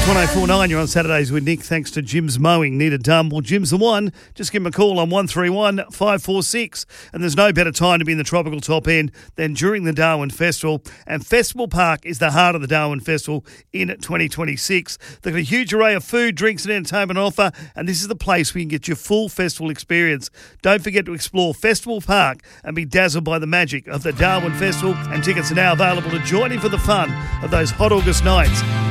1049, you're on Saturdays with Nick. Thanks to Jim's Mowing. Need a dumb? Well, Jim's the one. Just give him a call on 131 546. And there's no better time to be in the tropical top end than during the Darwin Festival. And Festival Park is the heart of the Darwin Festival in 2026. They've got a huge array of food, drinks and entertainment offer. And this is the place where you can get your full festival experience. Don't forget to explore Festival Park and be dazzled by the magic of the Darwin Festival. And tickets are now available to join in for the fun of those hot August nights